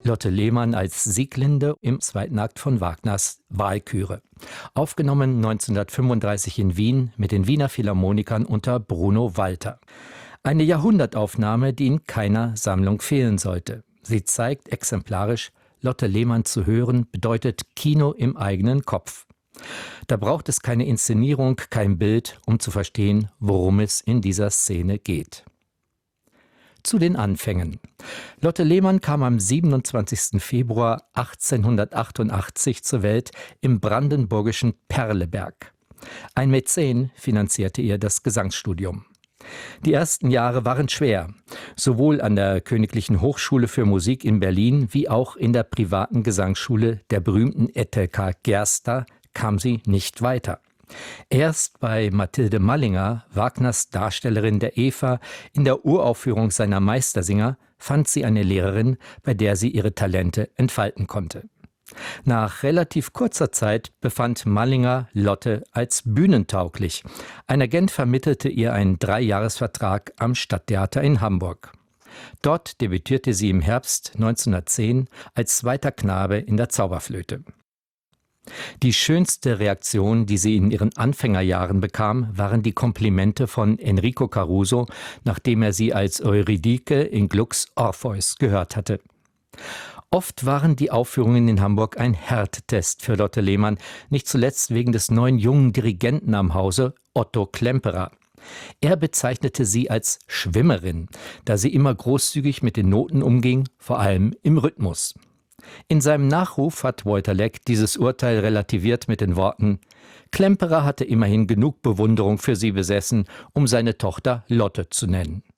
Lotte Lehmann als Sieglinde im zweiten Akt von Wagners Walküre. Aufgenommen 1935 in Wien mit den Wiener Philharmonikern unter Bruno Walter. Eine Jahrhundertaufnahme, die in keiner Sammlung fehlen sollte. Sie zeigt exemplarisch, Lotte Lehmann zu hören bedeutet Kino im eigenen Kopf. Da braucht es keine Inszenierung, kein Bild, um zu verstehen, worum es in dieser Szene geht. Zu den Anfängen. Lotte Lehmann kam am 27. Februar 1888 zur Welt im brandenburgischen Perleberg. Ein Mäzen finanzierte ihr das Gesangsstudium. Die ersten Jahre waren schwer, sowohl an der Königlichen Hochschule für Musik in Berlin wie auch in der privaten Gesangsschule der berühmten Etelka Gerster kam sie nicht weiter. Erst bei Mathilde Mallinger, Wagners Darstellerin der Eva, in der Uraufführung seiner Meistersinger, fand sie eine Lehrerin, bei der sie ihre Talente entfalten konnte. Nach relativ kurzer Zeit befand Mallinger Lotte als bühnentauglich. Ein Agent vermittelte ihr einen 3-Jahres-Vertrag am Stadttheater in Hamburg. Dort debütierte sie im Herbst 1910 als zweiter Knabe in der Zauberflöte. Die schönste Reaktion, die sie in ihren Anfängerjahren bekam, waren die Komplimente von Enrico Caruso, nachdem er sie als Eurydike in Glucks Orpheus gehört hatte. Oft waren die Aufführungen in Hamburg ein Härtetest für Lotte Lehmann, nicht zuletzt wegen des neuen jungen Dirigenten am Hause, Otto Klemperer. Er bezeichnete sie als Schwimmerin, da sie immer großzügig mit den Noten umging, vor allem im Rhythmus. In seinem Nachruf hat Walter Leck dieses Urteil relativiert mit den Worten: Klemperer hatte immerhin genug Bewunderung für sie besessen, um seine Tochter Lotte zu nennen.